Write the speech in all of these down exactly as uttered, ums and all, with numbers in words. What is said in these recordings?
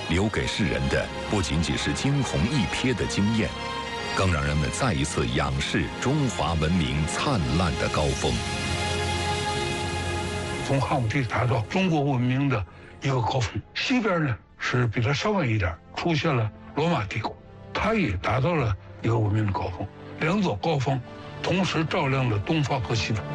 留给世人的不仅仅是惊鸿一瞥的惊艳，更让人们再一次仰视中华文明灿烂的高峰。 从汉武帝达到中国文明的一个高峰，西边呢是比它稍晚一点出现了罗马帝国，它也达到了一个文明的高峰，两座高峰同时照亮了东方和西方。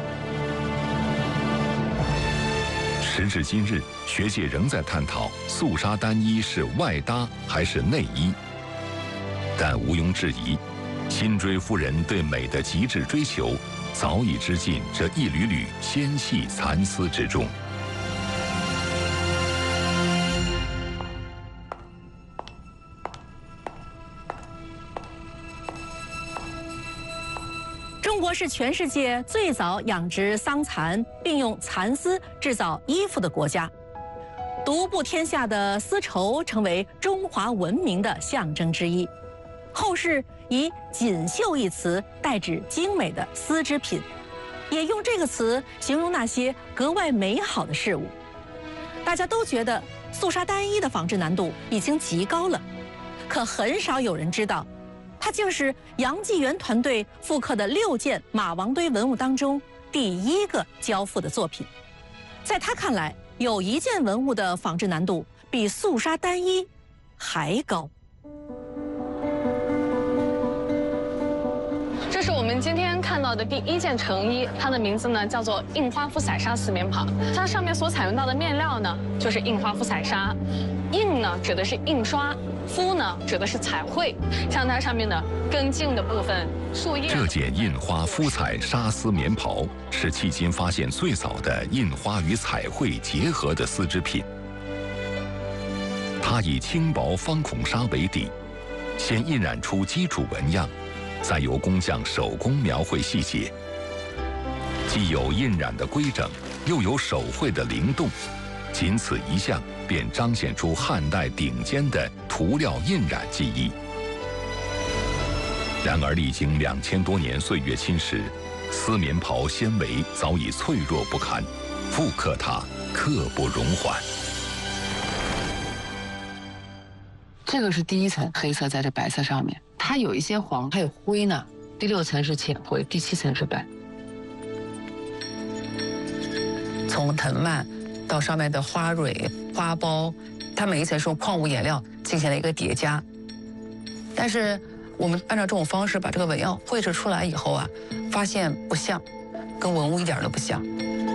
时至今日，学界仍在探讨素纱单衣是外搭还是内衣，但毋庸置疑，辛追夫人对美的极致追求，早已织进这一缕缕纤细蚕丝之中。 中国是全世界最早养殖桑蚕，并用蚕丝制造衣服的国家，独步天下的丝绸成为中华文明的象征之一。后世以“锦绣”一词代指精美的丝织品，也用这个词形容那些格外美好的事物。大家都觉得素纱单衣的纺织难度已经极高了，可很少有人知道，它竟是杨继元团队复刻的六件马王堆文物当中第一个交付的作品。在他看来，有一件文物的仿制难度比素纱单衣还高。 这是我们今天看到的第一件成衣，它的名字呢叫做印花肤彩纱丝棉袍。它上面所采用到的面料呢，就是印花肤彩纱。印呢指的是印刷，肤呢指的是彩绘。像它上面的根茎的部分、树叶。 这件印花肤彩纱丝棉袍是迄今发现最早的印花与彩绘结合的丝织品。它以轻薄方孔纱为底，先印染出基础纹样，再由工匠手工描绘细节，既有印染的规整，又有手绘的灵动，仅此一项便彰显出汉代顶尖的涂料印染技艺。然而历经两千多年岁月侵蚀，丝棉袍纤维早已脆弱不堪，复刻它刻不容缓。 这个是第一层黑色在这白色上面，它有一些黄，还有灰呢。第六层是浅灰，第七层是白。从藤蔓到上面的花蕊、花苞，它每一层是用矿物颜料进行了一个叠加。但是我们按照这种方式把这个纹样绘制出来以后啊，发现不像，跟文物一点都不像。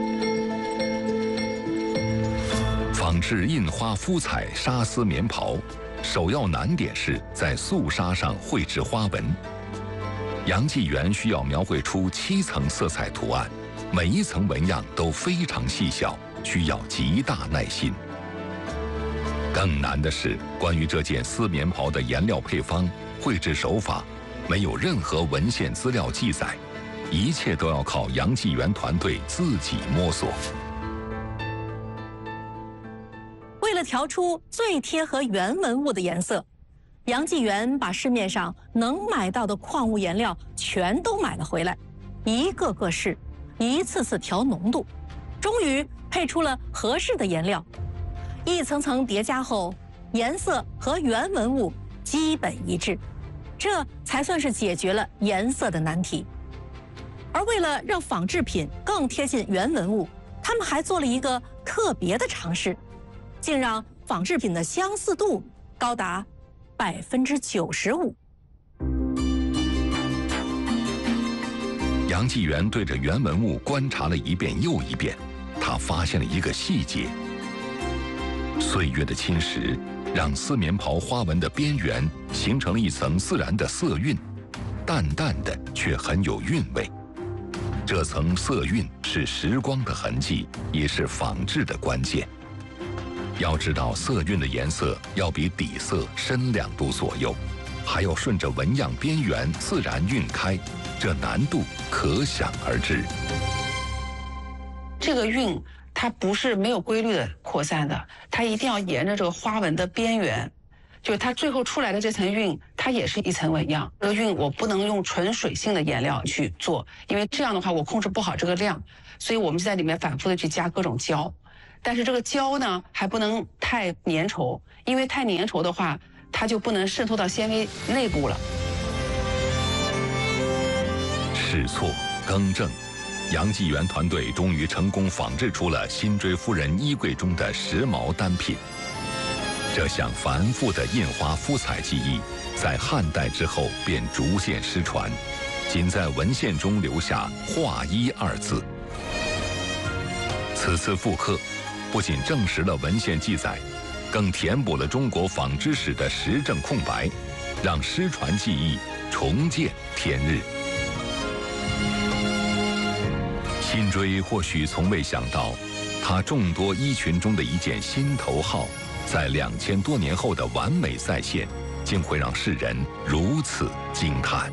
仿制印花肤彩纱丝棉袍，首要难点是在素纱上绘制花纹。杨继元需要描绘出七层色彩图案，每一层纹样都非常细小，需要极大耐心。更难的是，关于这件丝棉袍的颜料配方、绘制手法，没有任何文献资料记载，一切都要靠杨继元团队自己摸索。 为了调出最贴合原文物的颜色，杨继元把市面上能买到的矿物颜料全都买了回来，一个个试，一次次调浓度，终于配出了合适的颜料。一层层叠加后，颜色和原文物基本一致，这才算是解决了颜色的难题。而为了让仿制品更贴近原文物，他们还做了一个特别的尝试，竟让仿制品的相似度高达百分之九十五。 杨继元对着原文物观察了一遍又一遍，他发现了一个细节：岁月的侵蚀让丝棉袍花纹的边缘形成了一层自然的色晕，淡淡的却很有韵味。这层色晕是时光的痕迹，也是仿制的关键。要知道，色晕的颜色要比底色深两度左右，还要顺着纹样边缘自然晕开，这难度可想而知。 这个晕它不是没有规律的扩散的，它一定要沿着这个花纹的边缘，就是它最后出来的这层晕，它也是一层纹样。这个晕我不能用纯水性的颜料去做，因为这样的话我控制不好这个量，所以我们就在里面反复的去加各种胶。 但是这个胶呢还不能太粘稠，因为太粘稠的话，它就不能渗透到纤维内部了。 试错更正，杨继元团队终于成功仿制出了辛追夫人衣柜中的时髦单品。这项繁复的印花敷彩技艺，在汉代之后便逐渐失传，仅在文献中留下“画衣”二字。此次复刻，不仅证实了文献记载，更填补了中国纺织史的实证空白，让失传技艺重见天日。辛追或许从未想到，他众多衣裙中的一件心头号，在两千多年后的完美再现，竟会让世人如此惊叹。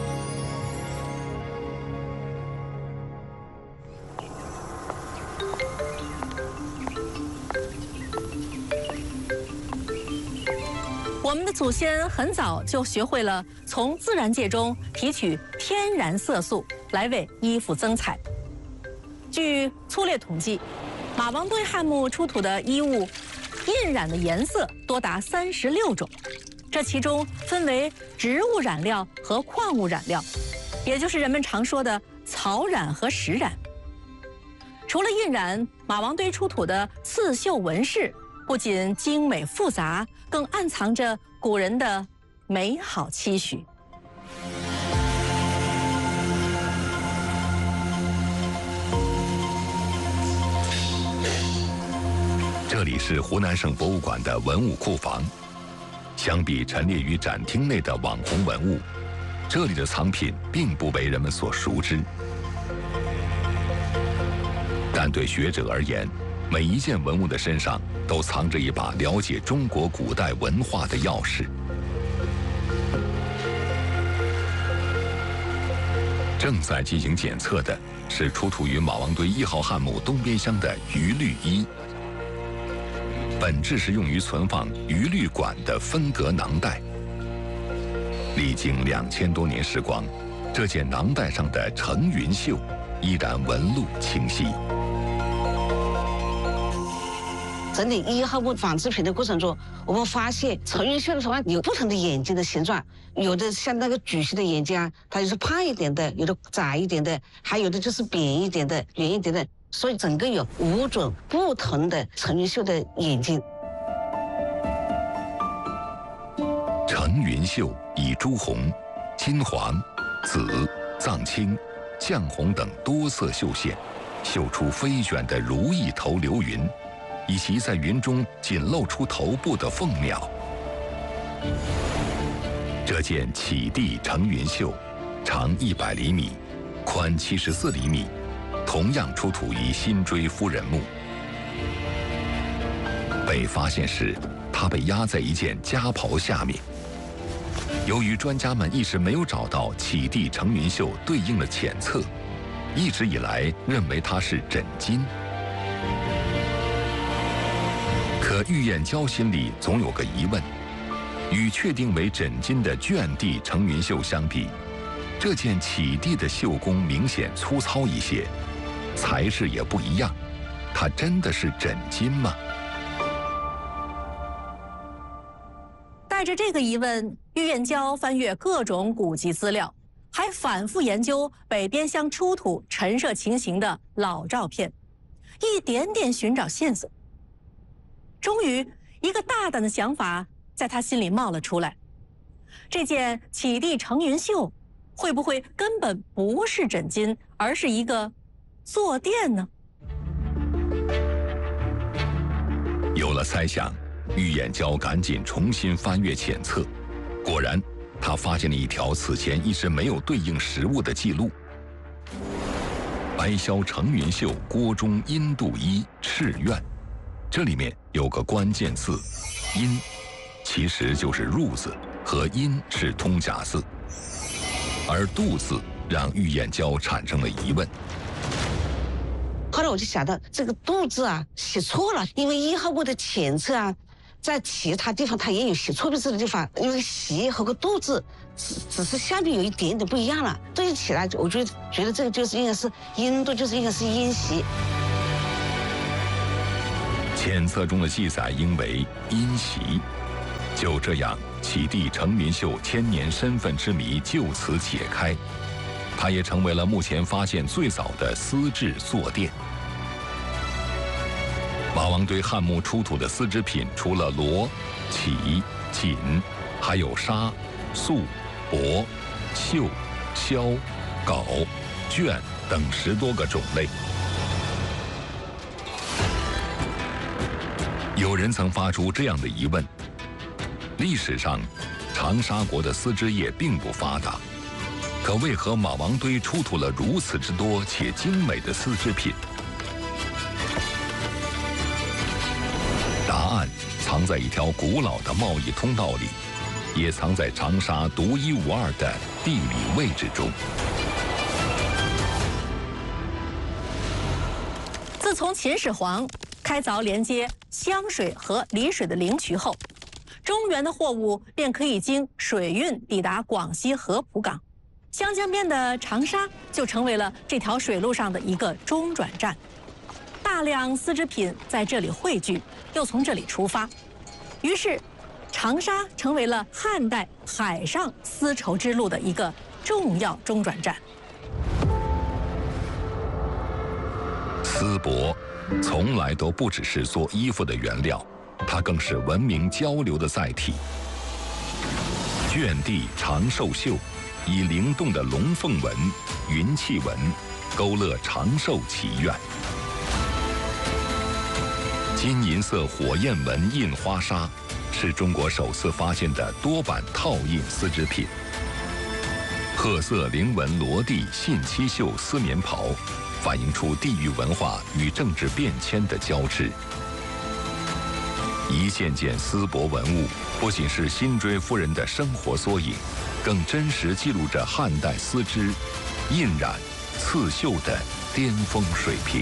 我们的祖先很早就学会了从自然界中提取天然色素来为衣服增彩。据粗略统计，马王堆汉墓出土的衣物印染的颜色多达三十六种，这其中分为植物染料和矿物染料，也就是人们常说的草染和石染。除了印染，马王堆出土的刺绣纹饰不仅精美复杂，更暗藏着古人的美好期许。 这里是湖南省博物馆的文物库房。相比陈列于展厅内的网红文物，这里的藏品并不为人们所熟知。但对学者而言，每一件文物的身上都藏着一把了解中国古代文化的钥匙。正在进行检测的是出土于马王堆一号汉墓东边厢的鱼绿衣，本质是用于存放鱼绿管的分隔囊袋。历经两千多年时光，这件囊袋上的成云绣依然纹路清晰。 整理一号墓仿制品的过程中，我们发现成云绣的图案有不同的眼睛的形状，有的像那个矩形的眼睛啊，它就是胖一点的，有的窄一点的，还有的就是扁一点的、圆一点的，所以整个有五种不同的成云绣的眼睛。 成云绣以朱红、金黄、紫、藏青、绛红等多色绣线，绣出飞卷的如意头流云，以及在云中仅露出头部的凤鸟。这件启地成云绣，长一百厘米，宽七十四厘米，同样出土于辛追夫人墓。被发现时，它被压在一件夹袍下面。由于专家们一直没有找到启地成云绣对应的浅册，一直以来认为它是枕巾。可郁彦娇心里总有个疑问，与确定为枕巾的卷地成云绣相比，这件启地的绣工明显粗糙一些，材质也不一样，它真的是枕巾吗？ 带着这个疑问，郁彦娇翻阅各种古籍资料，还反复研究北边乡出土陈设情形的老照片，一点点寻找线索。终于，一个大胆的想法在他心里冒了出来：这件启地成云绣会不会根本不是枕巾，而是一个坐垫呢？ 有了猜想，郁彦娇赶紧重新翻阅浅册，果然，他发现了一条此前一直没有对应实物的记录：白霄成云绣郭中阴度衣赤苑。这里面有个关键字“阴”，其实就是“入”字，和“阴”是通假字，而“度”字让郁彦娇产生了疑问。 后来我就想到，这个“度”字啊写错了，因为一号墓的前册啊，在其他地方它也有写错别字的地方，因为“习”和个“度”字只只是下面有一点点不一样了，对起来我就觉得这个就是应该是阴度，就是应该是阴习。 前册中的记载应为因袭。就这样，启帝程民秀千年身份之谜就此解开，他也成为了目前发现最早的丝制坐垫。马王堆汉墓出土的丝织品，除了罗、绮、锦，还有纱、素、帛、绣、绡、缟、绢等十多个种类。有人曾发出这样的疑问：历史上，长沙国的丝织业并不发达，可为何马王堆出土了如此之多且精美的丝织品？答案藏在一条古老的贸易通道里，也藏在长沙独一无二的地理位置中。 自从秦始皇开凿连接湘水和丽水的灵渠后，中原的货物便可以经水运抵达广西合浦港，湘江边的长沙就成为了这条水路上的一个中转站。大量丝织品在这里汇聚，又从这里出发，于是长沙成为了汉代海上丝绸之路的一个重要中转站。 丝帛从来都不只是做衣服的原料，它更是文明交流的载体。绢地长寿绣以灵动的龙凤纹、云气纹勾勒长寿祈愿。金银色火焰纹印花纱是中国首次发现的多版套印丝织品。褐色菱纹罗地信七绣丝棉袍反映出地域文化与政治变迁的交织。一件件丝帛文物不仅是辛追夫人的生活缩影，更真实记录着汉代丝织、印染、刺绣的巅峰水平。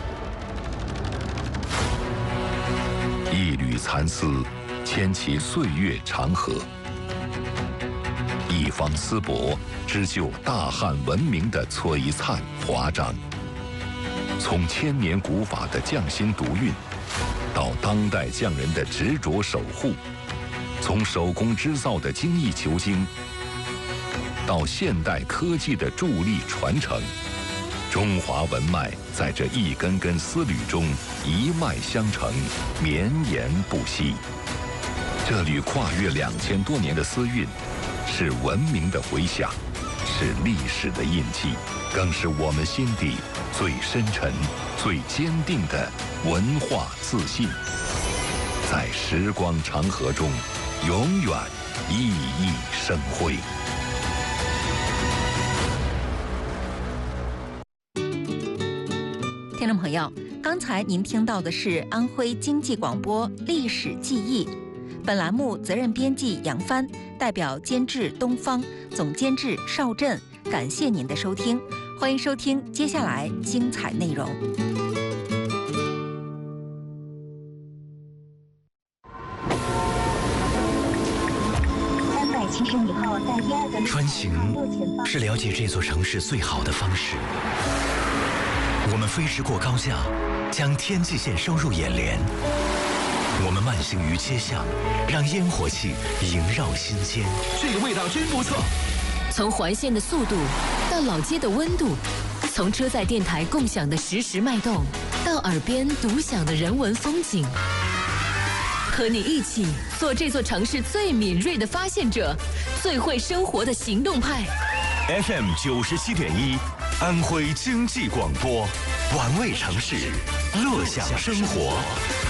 一缕蚕丝牵起岁月长河，一方丝帛织就大汉文明的璀璨华章。从千年古法的匠心独运，到当代匠人的执着守护；从手工织造的精益求精，到现代科技的助力传承，中华文脉在这一根根丝缕中一脉相承，绵延不息。这缕跨越两千多年的丝韵，是文明的回响，是历史的印记，更是我们心底最深沉、最坚定的文化自信，在时光长河中永远熠熠生辉。 听众朋友，刚才您听到的是安徽经济广播历史记忆，本栏目责任编辑杨帆，代表监制东方，总监制邵振，感谢您的收听，欢迎收听接下来精彩内容。 穿行是了解这座城市最好的方式。我们飞驰过高架，将天际线收入眼帘。我们慢行于街巷，让烟火气萦绕心间。 这个味道真不错。 从环线的速度到老街的温度，从车载电台共享的实时脉动，到耳边独享的人文风景，和你一起做这座城市最敏锐的发现者，最会生活的行动派。 F M 九十七点一，安徽经济广播，玩味城市，乐享生活。